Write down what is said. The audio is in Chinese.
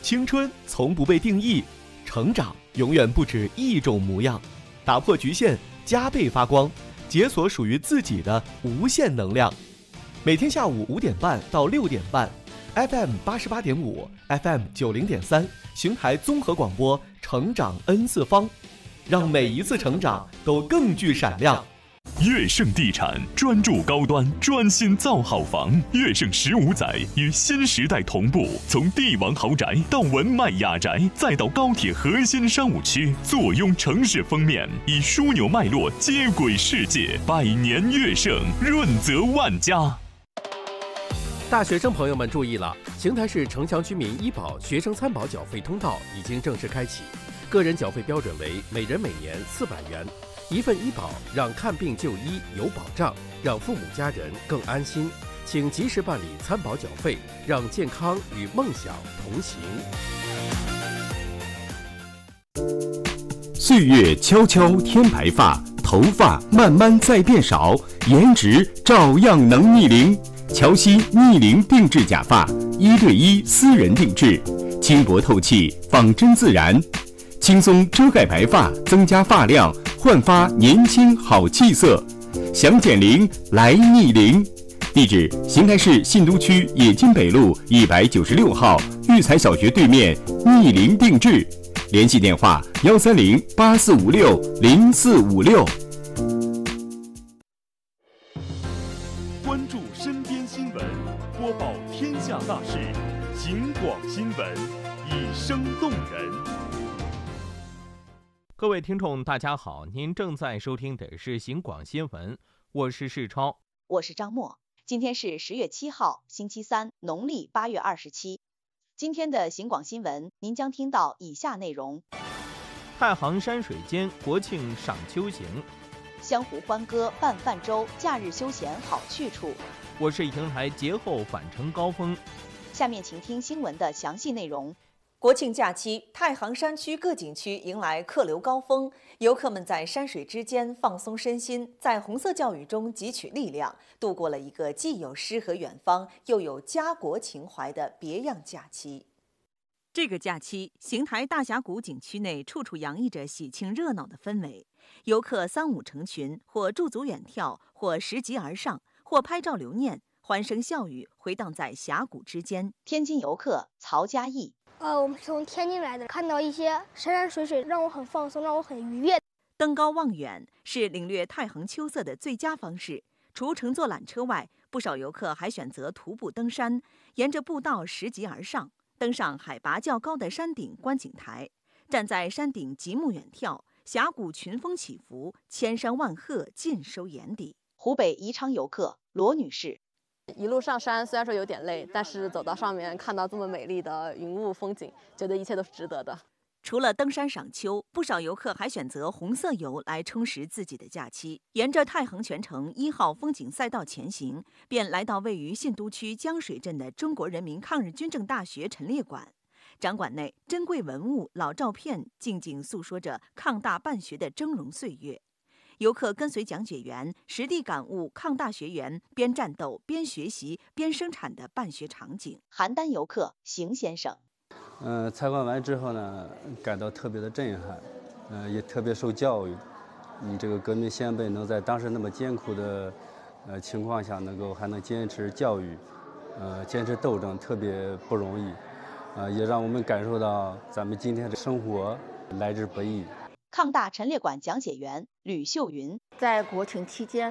青春从不被定义，成长永远不止一种模样。打破局限，加倍发光，解锁属于自己的无限能量。每天下午5点半到6点半 ，FM 88.5 ，FM 90.3，邢台综合广播，成长 N 次方，让每一次成长都更具闪亮。 悦盛地产专注高端，专心造好房。悦盛15载与新时代同步，从帝王豪宅到文迈雅宅，再到高铁核心商务区，坐拥城市封面，以枢纽脉络接轨世界。百年悦盛，润泽万家。 大学生朋友们注意了，邢台市城乡居民医保学生参保缴费通道已经正式开启，个人缴费标准为每人每年400元。一份医保让看病就医有保障，让父母家人更安心。请及时办理参保缴费，让健康与梦想同行。 岁月悄悄添白发，头发慢慢在变少，颜值照样能逆龄。乔西逆龄定制假发，1对1私人定制，轻薄透气，仿真自然，轻松遮盖白发，增加发量，焕发年轻好气色。想减龄来逆龄，地址：邢台市信都区冶金北路196号育才小学对面，逆龄定制。联系电话130-8456-0456。 关注身边新闻，播报天下大事，警广新闻，以声动人。 各位听众大家好，您正在收听的是警广新闻，我是世超， 我是张默。今天是10月7号，星期三，农历8月27。今天的警广新闻，您将听到以下内容： 太行山水间国庆赏秋行， 湘湖欢歌办泛舟，假日休闲好去处。 我是邢台节后返程高峰。 下面请听新闻的详细内容。 国庆假期，太行山区各景区迎来客流高峰，游客们在山水之间放松身心，在红色教育中汲取力量，度过了一个既有诗和远方，又有家国情怀的别样假期。 这个假期，邢台大峡谷景区内处处洋溢着喜庆热闹的氛围，游客3、5成群，或驻足远眺，或拾级而上，或拍照留念，欢声笑语回荡在峡谷之间。 天津游客曹佳艺。 我们是从天津来的，看到一些山山水水，让我很放松，让我很愉悦。 登高望远是领略太行秋色的最佳方式。除乘坐缆车外，不少游客还选择徒步登山，沿着步道拾级而上，登上海拔较高的山顶观景台，站在山顶极目远眺，峡谷群峰起伏，千山万壑尽收眼底。 湖北宜昌游客罗女士。 一路上山虽然说有点累，但是走到上面看到这么美丽的云雾风景，觉得一切都是值得的。 除了登山赏秋，不少游客还选择红色游来充实自己的假期。沿着太行全程1号风景赛道前行，便来到位于信都区江水镇的中国人民抗日军政大学陈列馆。展馆内珍贵文物、老照片静静诉说着抗大办学的峥嵘岁月。游客跟随讲解员实地感悟抗大学员边战斗边学习边生产的办学场景。 邯郸游客邢先生。 参观完之后呢，感到特别的震撼，也特别受教育。这个革命先辈能在当时那么艰苦的情况下，还能坚持教育，坚持斗争，特别不容易。也让我们感受到咱们今天的生活来之不易。 抗大陈列馆讲解员吕秀云。 在国庆期间，